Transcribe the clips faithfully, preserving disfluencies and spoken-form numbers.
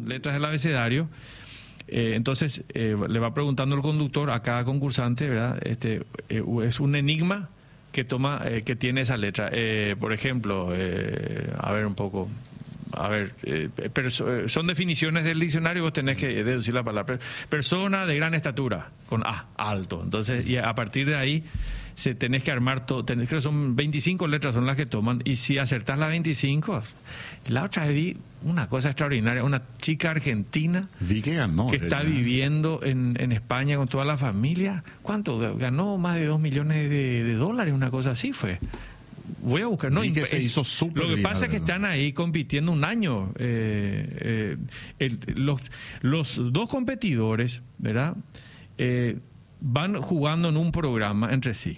letras del abecedario. Eh, entonces eh, le va preguntando el conductor a cada concursante, ¿verdad? Este eh, es un enigma que toma, eh, que tiene esa letra. Eh, por ejemplo, eh, a ver un poco, a ver, eh, perso- son definiciones del diccionario, vos tenés que deducir la palabra. Persona de gran estatura, con A, alto. Entonces, y a partir de ahí se tenés que armar todo, tenés, creo que son veinticinco letras son las que toman, y si acertás las veinticinco, la otra vez vi una cosa extraordinaria, una chica argentina vi que ganó, que está ella. viviendo en, en España con toda la familia. ¿Cuánto? Ganó más de dos millones de, de dólares, una cosa así fue. Voy a buscar. No, Vi que imp- se es- hizo súper Lo que viral, pasa es que ¿no? están ahí compitiendo un año. Eh, eh, el- los, los dos competidores, ¿verdad? Eh, van jugando en un programa entre sí.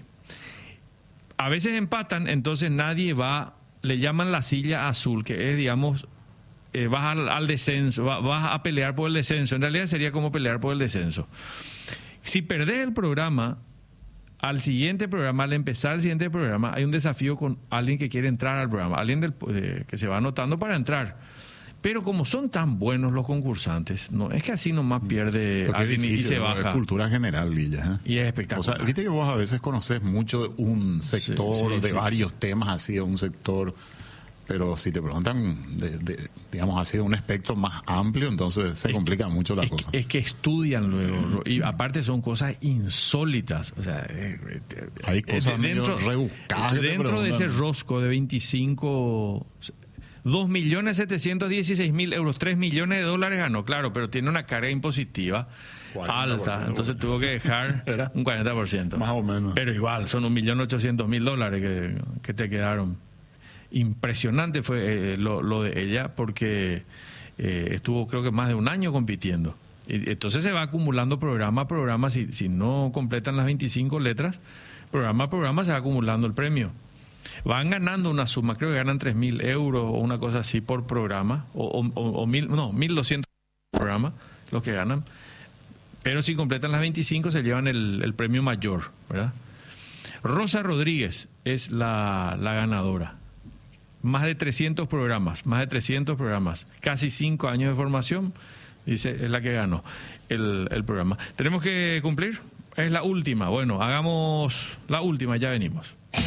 A veces empatan, entonces nadie va, le llaman la silla azul, que es, digamos, eh, vas al, al descenso, va- vas a pelear por el descenso. En realidad sería como pelear por el descenso. Si perdés el programa, al siguiente programa, al empezar el siguiente programa, hay un desafío con alguien que quiere entrar al programa, alguien del, eh, que se va anotando para entrar. Pero como son tan buenos los concursantes, no es que así nomás pierde Porque es alguien y difícil, se ¿no? Es baja. cultura general, Lilla. ¿eh? Y es O espectacular. sea, viste que vos a veces conoces mucho de un sector, Sí, sí, de sí. varios temas así, de un sector, pero si te preguntan, de, de, digamos así, de un espectro más amplio, entonces se Es complica que- mucho la es cosa. Que, es que estudian luego, y aparte son cosas insólitas. O sea, eh, eh, Hay eh, cosas medio rebuscadas que te dentro de ese preguntan. rosco de veinticinco, dos millones setecientos dieciséis mil euros, tres millones de dólares ganó, claro, pero tiene una carga impositiva cuarenta por ciento. alta, entonces tuvo que dejar Era un cuarenta por ciento. más o menos. Pero igual, son un millón ochocientos mil dólares que, que te quedaron. Impresionante fue eh, lo, lo de ella, porque eh, estuvo creo que más de un año compitiendo. Y entonces se va acumulando programa a programa, si, si no completan las veinticinco letras, programa a programa se va acumulando el premio. Van ganando una suma, creo que ganan tres mil euros o una cosa así por programa, o, o, o, o mil, no, mil doscientos por programa, lo que ganan. Pero si completan las veinticinco se llevan el, el premio mayor, ¿verdad? Rosa Rodríguez es la, la ganadora. Más de trescientos programas, más de trescientos programas, casi cinco años de formación, dice, es la que ganó el, el programa. ¿Tenemos que cumplir? Es la última. Bueno, hagamos la última, ya venimos.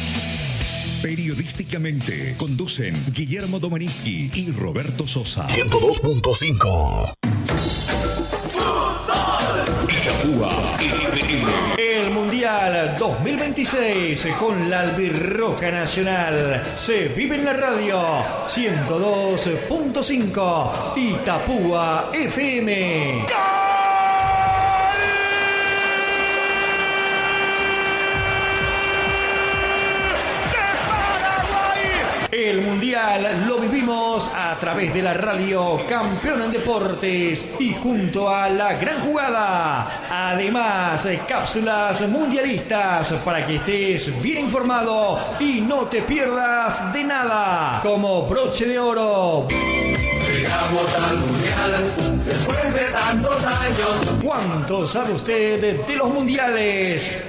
Periodísticamente conducen Guillermo Domaniski y Roberto Sosa. ciento dos punto cinco. El Mundial dos mil veintiséis con la Albirroja Nacional se vive en la radio ciento dos punto cinco Itapúa F M. El Mundial lo vivimos a través de la radio Campeón en Deportes y junto a La Gran Jugada. Además, cápsulas mundialistas para que estés bien informado y no te pierdas de nada. Como broche de oro. Llegamos al Mundial después de tantos años. ¿Cuánto sabe usted de los mundiales?